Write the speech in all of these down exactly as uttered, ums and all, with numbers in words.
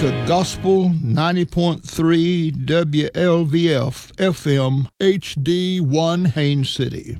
to Gospel ninety point three W L V F F M H D one Haines City.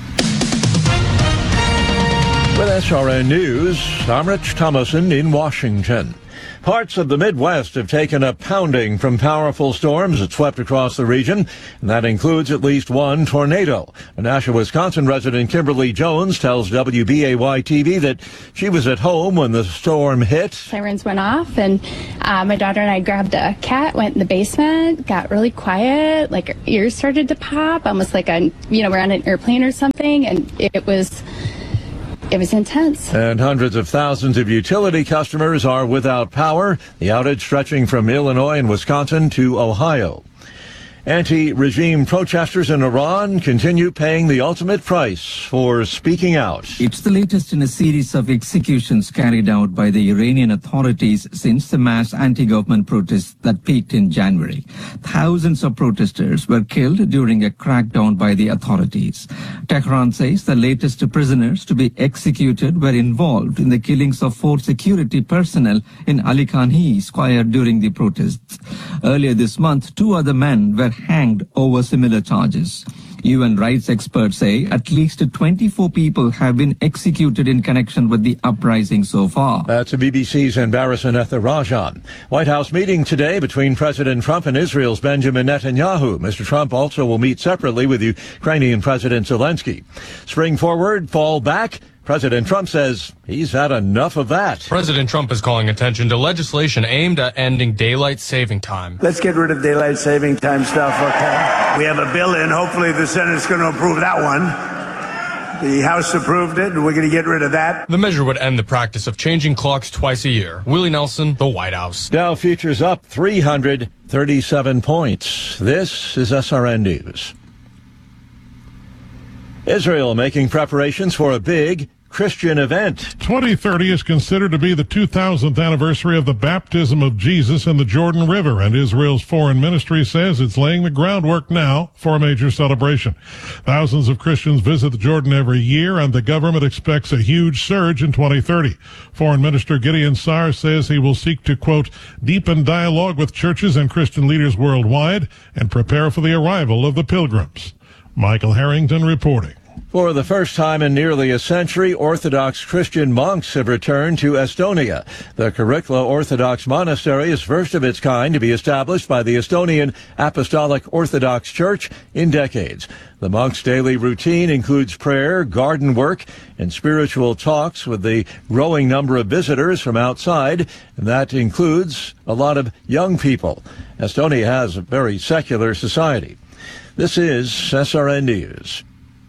With S R N News, I'm Rich Thomason in Washington. Parts of the Midwest have taken a pounding from powerful storms that swept across the region, and that includes at least one tornado. A Nashua, Wisconsin resident, Kimberly Jones, tells W B A Y T V that she was at home when the storm hit. Sirens went off, and uh, my daughter and I grabbed a cat, went in the basement, got really quiet, like our ears started to pop, almost like a, you know, we're on an airplane or something, and it was... It was intense. And hundreds of thousands of utility customers are without power, the outage stretching from Illinois and Wisconsin to Ohio. Anti-regime protesters in Iran continue paying the ultimate price for speaking out. It's the latest in a series of executions carried out by the Iranian authorities since the mass anti-government protests that peaked in January. Thousands of protesters were killed during a crackdown by the authorities. Tehran says the latest prisoners to be executed were involved in the killings of four security personnel in Ali Khanhi Square during the protests. Earlier this month, two other men were hanged over similar charges. U N rights experts say at least twenty-four people have been executed in connection with the uprising so far. That's B B C's Embarrassing Etharajan. White House meeting today between President Trump and Israel's Benjamin Netanyahu. Mister Trump also will meet separately with Ukrainian President Zelensky. Spring forward, fall back. President Trump says he's had enough of that. President Trump is calling attention to legislation aimed at ending daylight saving time. Let's get rid of daylight saving time stuff, okay? We have a bill in. Hopefully the Senate's going to approve that one. The House approved it, and we're going to get rid of that. The measure would end the practice of changing clocks twice a year. Willie Nelson, the White House. Dow futures up three hundred thirty-seven points. This is S R N News. Israel making preparations for a big Christian event. twenty thirty is considered to be the two thousandth anniversary of the baptism of Jesus in the Jordan River, and Israel's foreign ministry says it's laying the groundwork now for a major celebration. Thousands of Christians visit the Jordan every year, and the government expects a huge surge in twenty thirty. Foreign Minister Gideon Sar says he will seek to, quote, deepen dialogue with churches and Christian leaders worldwide and prepare for the arrival of the pilgrims. Michael Harrington reporting. For the first time in nearly a century, Orthodox Christian monks have returned to Estonia. The Karikla Orthodox Monastery is first of its kind to be established by the Estonian Apostolic Orthodox Church in decades. The monks' daily routine includes prayer, garden work, and spiritual talks with the growing number of visitors from outside, and that includes a lot of young people. Estonia has a very secular society. This is S R N News.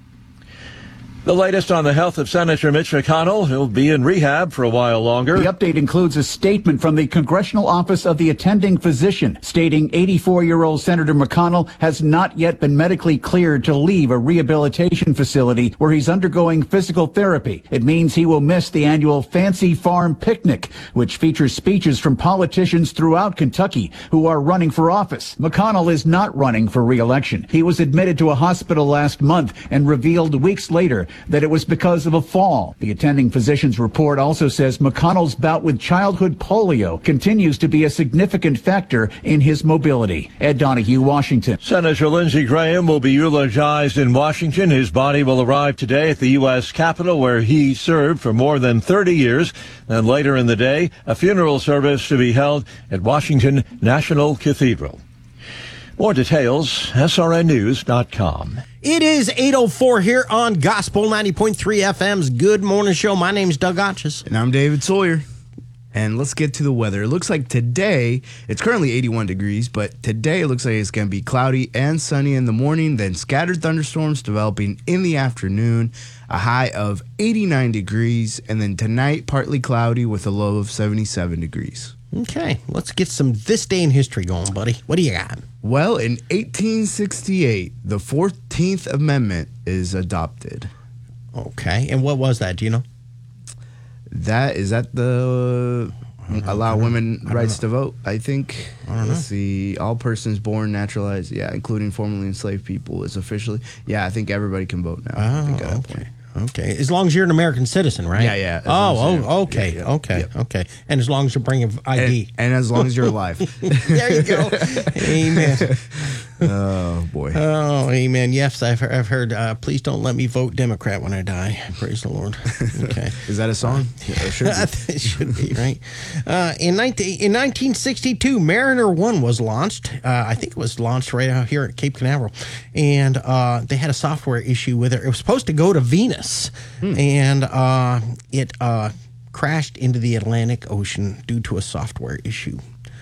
The latest on the health of Senator Mitch McConnell. He'll be in rehab for a while longer. The update includes a statement from the Congressional Office of the Attending Physician stating eighty-four-year-old Senator McConnell has not yet been medically cleared to leave a rehabilitation facility where he's undergoing physical therapy. It means he will miss the annual Fancy Farm Picnic, which features speeches from politicians throughout Kentucky who are running for office. McConnell is not running for re-election. He was admitted to a hospital last month and revealed weeks later that it was because of a fall. The attending physician's report also says McConnell's bout with childhood polio continues to be a significant factor in his mobility. Ed Donahue, Washington. Senator Lindsey Graham will be eulogized in Washington. His body will arrive today at the U S Capitol, where he served for more than thirty years. Then later in the day, a funeral service to be held at Washington National Cathedral. More details, S R N news dot com. It is eight oh four here on Gospel ninety point three F M's Good Morning Show. My name's Doug Otches. And I'm David Sawyer. And let's get to the weather. It looks like today, it's currently eighty-one degrees, but today it looks like it's going to be cloudy and sunny in the morning, then scattered thunderstorms developing in the afternoon, a high of eighty-nine degrees, and then tonight partly cloudy with a low of seventy-seven degrees. Okay, let's get some This Day in History going, buddy. What do you got? Well, in eighteen sixty-eight, the fourteenth Amendment is adopted. Okay, and what was that? Do you know? That is that the allow women rights to vote, I think. I don't know. Let's see. All persons born naturalized, yeah, including formerly enslaved people, is officially. Yeah, I think everybody can vote now. Oh, I think at that okay. point. Okay. As long as you're an American citizen, right? Yeah, yeah. As Oh, long as oh, you're- okay, yeah, yeah, okay, yeah. okay. And as long as you're bringing I D. And, and as long as you're alive. There you go. Amen. Oh, boy. Oh, amen. Yes, I've heard. I've heard uh, please don't let me vote Democrat when I die. Praise the Lord. Okay. Is that a song? Yeah, it should be. It should be, right? Uh, in, nineteen, in nineteen sixty-two, Mariner one was launched. Uh, I think it was launched right out here at Cape Canaveral. And uh, they had a software issue with it. It was supposed to go to Venus. Hmm. And uh, it uh, crashed into the Atlantic Ocean due to a software issue.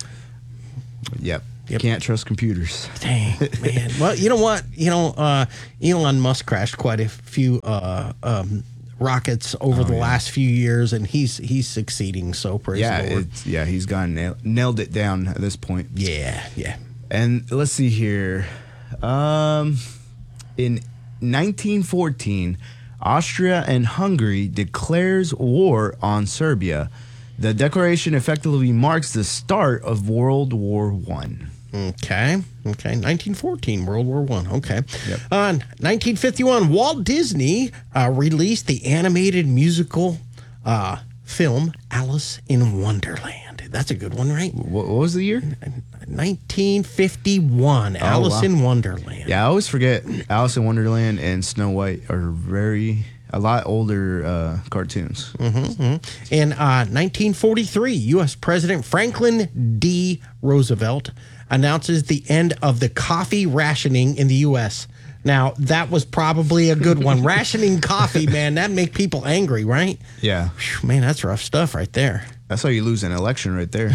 Yep. Yep. Can't trust computers. Dang, man. Well, you know what? You know, uh, Elon Musk crashed quite a few uh, um, rockets over Oh, the yeah. last few years, and he's he's succeeding. So praise Yeah, the Lord. it's, yeah, he's gone nail, nailed it down at this point. Yeah, yeah. And let's see here. Um, in nineteen fourteen, Austria and Hungary declares war on Serbia. The declaration effectively marks the start of World War One. Okay. Okay. nineteen fourteen, World War One. Okay. Yep. Uh, nineteen fifty-one, Walt Disney uh, released the animated musical uh, film Alice in Wonderland. That's a good one, right? What, what was the year? nineteen fifty-one, Alice wow. in Wonderland. Yeah, I always forget Alice in Wonderland and Snow White are very a lot older uh, cartoons. Mm-hmm. In uh, nineteen forty-three, U S President Franklin D. Roosevelt announces the end of the coffee rationing in the U S. Now, that was probably a good one. Rationing coffee, man, that make people angry, right? Yeah. Whew, man, that's rough stuff right there. That's how you lose an election right there.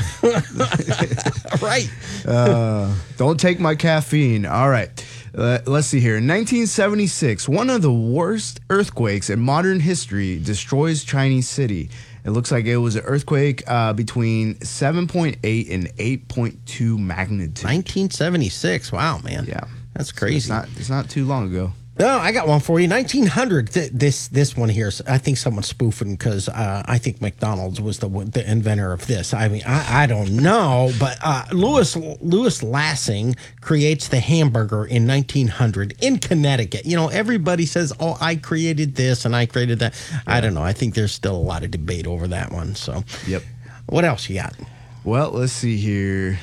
Right. Uh, don't take my caffeine. All right. Uh, let's see here. In nineteen seventy-six, one of the worst earthquakes in modern history destroys Chinese city. It looks like it was an earthquake uh, between seven point eight and eight point two magnitude. nineteen seventy-six. Wow, man. Yeah. That's crazy. It's not, it's not too long ago. No, I got one for you. nineteen hundred. Th- this this one here, I think someone's spoofing because uh, I think McDonald's was the the inventor of this. I mean, I, I don't know, but uh, Louis Louis Lassing creates the hamburger in nineteen hundred in Connecticut. You know, everybody says, "Oh, I created this and I created that." I don't know. I think there's still a lot of debate over that one. So, Yep. What else you got? Well, let's see here.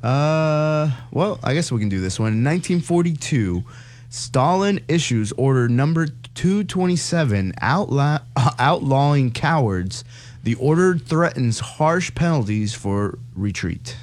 Uh, well, I guess we can do this one. In nineteen forty-two, Stalin issues order number two twenty-seven, outlaw- outlawing cowards. The order threatens harsh penalties for retreat.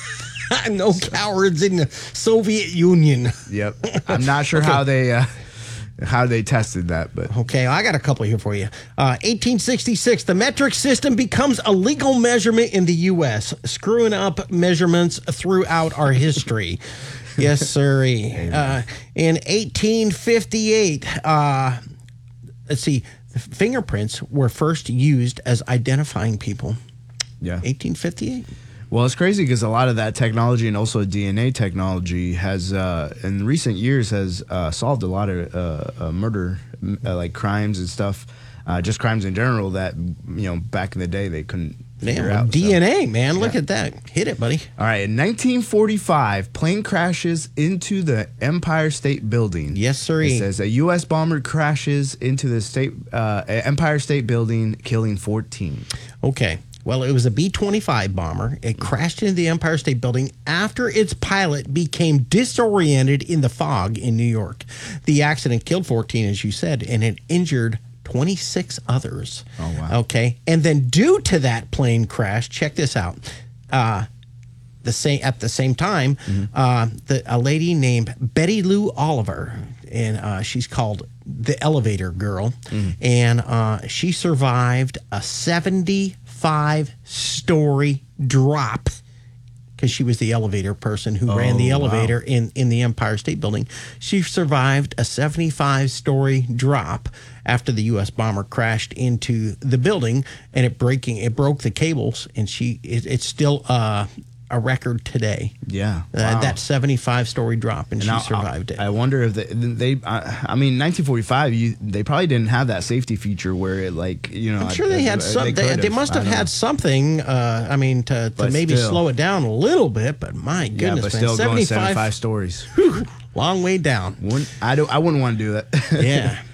No cowards in the Soviet Union. Yep. I'm not sure how they uh, how they tested that, but Okay, I got a couple here for you. Uh, eighteen sixty-six, the metric system becomes a legal measurement in the U S, screwing up measurements throughout our history. Yes, sirree. Uh, in eighteen fifty-eight, uh, let's see, fingerprints were first used as identifying people. yeah. eighteen fifty-eight. Well, it's crazy because a lot of that technology and also D N A technology has, uh, in recent years, has uh, solved a lot of uh, uh, murder, uh, like crimes and stuff, uh, just crimes in general that, you know, back in the day they couldn't figure Yeah, out. D N A, so. man. Look Yeah. at that. Hit it, buddy. All right, in nineteen forty-five, plane crashes into the Empire State Building. Yes, sir. It says a U S bomber crashes into the state uh, Empire State Building, killing fourteen. Okay. Well, it was a B twenty-five bomber. It crashed into the Empire State Building after its pilot became disoriented in the fog in New York. The accident killed fourteen, as you said, and it injured twenty-six others. Oh, wow. Okay. And then due to that plane crash, check this out. Uh, the same at the same time, uh, the, a lady named Betty Lou Oliver, and uh, she's called the Elevator Girl, and uh, she survived a seventy-five story drop because she was the elevator person who ran the Oh, wow. elevator in, in the Empire State Building. She survived a seventy-five story drop after the U S bomber crashed into the building, and it breaking it broke the cables, and she it, it's still uh, a record today. Yeah, Uh, wow. that seventy-five story drop, and, And she I- survived I, it. I wonder if they, they I, I mean, nineteen forty-five, you, they probably didn't have that safety feature where it, like, you know. I'm sure they had some. They, they, could've. must have I don't had know. something. Uh, I mean, to, to But maybe still. slow it down a little bit. But my Yeah, goodness, but man, still going seventy-five, seventy-five stories. long way down. Wouldn't, I, don't, I wouldn't want to do that. Yeah.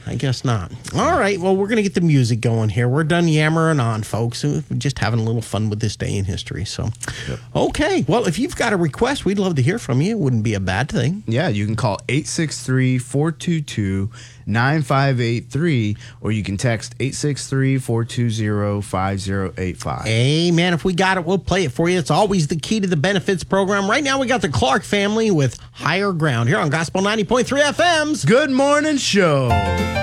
I guess not. All right. Well, we're going to get the music going here. We're done yammering on, folks. We're just having a little fun with this day in history. So, yep. Okay. Well, if you've got a request, we'd love to hear from you. It wouldn't be a bad thing. Yeah, you can call eight six three, four two two, nine five eight three, or you can text eight six three, four two zero, five zero eight five. Hey, man, if we got it, we'll play it for you. It's always the key to the benefits program. Right now, we got the Clark family with Higher Ground here on Gospel ninety point three F M's Good Morning Show.